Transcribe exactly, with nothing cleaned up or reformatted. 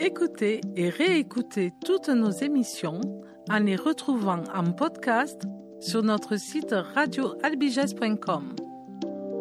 Écoutez et réécoutez toutes nos émissions en les retrouvant en podcast sur notre site radio albiges point com.